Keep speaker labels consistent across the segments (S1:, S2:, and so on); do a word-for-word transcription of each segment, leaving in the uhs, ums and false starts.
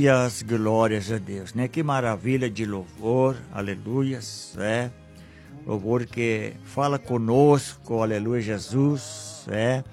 S1: Aleluias, glórias a Deus, né? Que maravilha de louvor, aleluias, né? Louvor que fala conosco, aleluia, Jesus, né?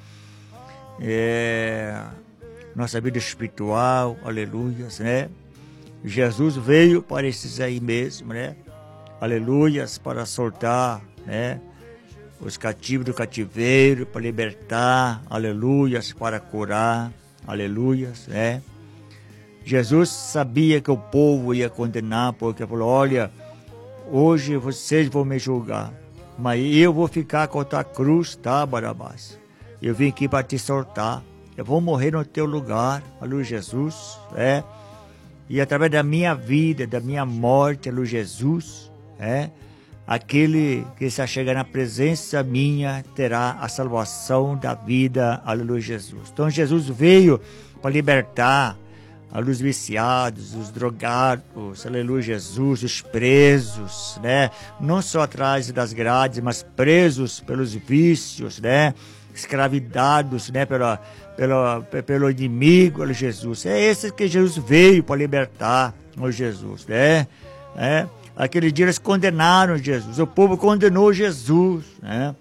S1: É, nossa vida espiritual, aleluias, né? Jesus veio para esses aí mesmo, né? Aleluias, para soltar, né? Os cativos do cativeiro, para libertar, aleluias, para curar, aleluias, né? Jesus sabia que o povo ia condenar, porque falou, olha, hoje vocês vão me julgar, mas eu vou ficar com a tua cruz, tá, Barabás? Eu vim aqui para te soltar, eu vou morrer no teu lugar, aleluia, Jesus, né? E através da minha vida, da minha morte, aleluia, Jesus, né? Aquele que se chegar na presença minha terá a salvação da vida, aleluia, Jesus. Então Jesus veio para libertar os viciados, os drogados, aleluia, Jesus, os presos, né? Não só atrás das grades, mas presos pelos vícios, né? Escravidados, né? Pela, pela, pelo inimigo, aleluia, Jesus. É esse que Jesus veio para libertar, aleluia, Jesus, né? É. Aquele dia eles condenaram Jesus, o povo condenou Jesus, né?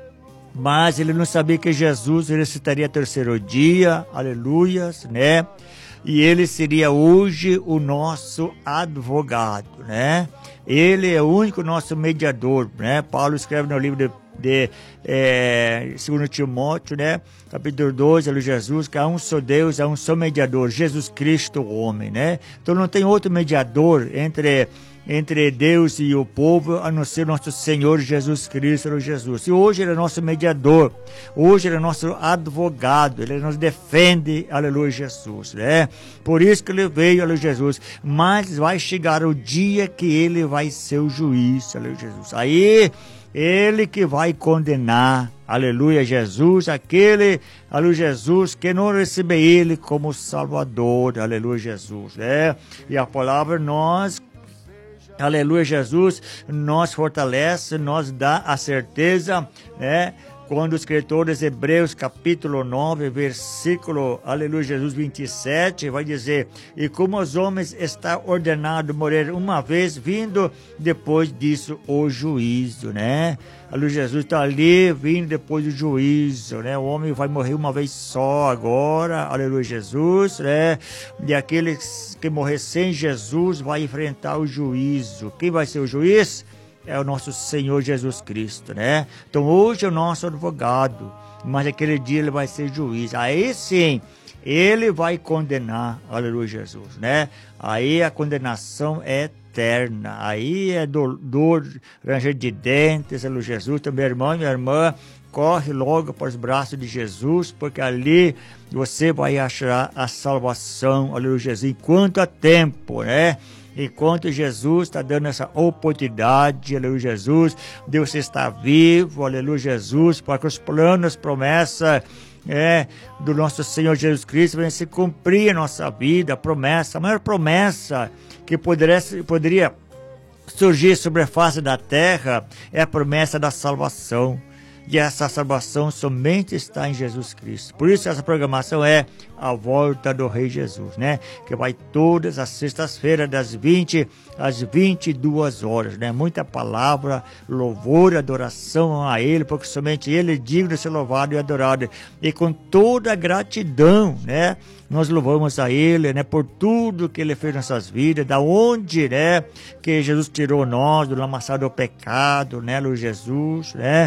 S1: Mas ele não sabia que Jesus ressuscitaria terceiro dia, aleluias, né? E ele seria hoje o nosso advogado, né? Ele é o único nosso mediador, né? Paulo escreve no livro de, de é, segundo Timóteo, né? Capítulo doze, aleluia, Jesus, que há um só Deus, há um só mediador, Jesus Cristo, o homem, né? Então não tem outro mediador entre entre Deus e o povo, a não ser nosso Senhor Jesus Cristo, aleluia, Jesus. E hoje ele é nosso mediador, hoje ele é nosso advogado, ele nos defende, aleluia, Jesus, né? Por isso que ele veio, aleluia, Jesus. Mas vai chegar o dia que ele vai ser o juiz, aleluia, Jesus. Aí ele que vai condenar, aleluia, Jesus, aquele, aleluia, Jesus, que não recebe ele como Salvador, aleluia, Jesus, né? E a palavra nós, aleluia, Jesus, nos fortalece, nos dá a certeza, né? Quando o escritor dos Hebreus, capítulo nove, versículo, aleluia, Jesus, vinte e sete, vai dizer, e como os homens está ordenado morrer uma vez, vindo depois disso o juízo, né? Aleluia, Jesus está ali, vindo depois do juízo, né? O homem vai morrer uma vez só agora, aleluia, Jesus, né? E aquele que morrer sem Jesus vai enfrentar o juízo. Quem vai ser o juiz? É o nosso Senhor Jesus Cristo, né? Então hoje é o nosso advogado, mas aquele dia ele vai ser juiz. Aí sim, ele vai condenar, aleluia, Jesus, né? Aí a condenação é eterna, aí é dor, dor ranger de dentes, aleluia, Jesus. Então, meu irmão, minha irmã, corre logo para os braços de Jesus, porque ali você vai achar a salvação, aleluia, Jesus, enquanto há tempo, né? Enquanto Jesus está dando essa oportunidade, aleluia, Jesus, Deus está vivo, aleluia, Jesus, para que os planos, promessas é, do nosso Senhor Jesus Cristo venham se cumprir em nossa vida, a promessa, a maior promessa que poderia, poderia surgir sobre a face da terra é a promessa da salvação. E essa salvação somente está em Jesus Cristo. Por isso essa programação é a volta do Rei Jesus, né? Que vai todas as sextas-feiras, das vinte às vinte e duas horas, né? Muita palavra, louvor, adoração a Ele, porque somente Ele é digno de ser louvado e adorado. E com toda a gratidão, né? Nós louvamos a Ele, né? Por tudo que Ele fez em nossas vidas, da onde, né? Que Jesus tirou nós do lamaçal do pecado, né? Luz Jesus, né?